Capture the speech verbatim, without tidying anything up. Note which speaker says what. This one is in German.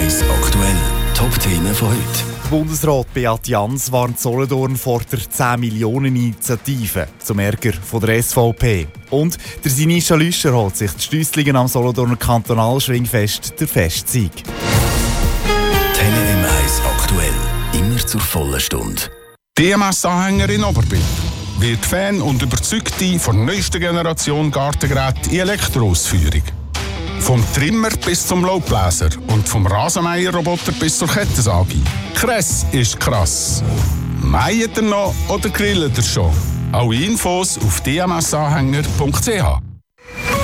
Speaker 1: eins aktuell. Top-Themen von heute.
Speaker 2: Bundesrat Beat Jans warnt Solothurn vor der zehn Millionen Initiative zum Ärger von der S V P. Und der Sinischa Lüscher holt sich die Stiesslingen am Solothurner Kantonalschwingfest der Festsieg.
Speaker 1: Tele M eins aktuell. Immer zur vollen Stunde.
Speaker 3: D M S-Anhänger in Oberbiet wird Fan und Überzeugte von der neuesten Generation Gartengeräte in Elektroausführung. Vom Trimmer bis zum Laubbläser und vom Rasenmäherroboter bis zur Kettensäge. Kress ist krass. Mäht ihr noch oder grillt ihr schon? Alle Infos auf d m s anhänger punkt c h.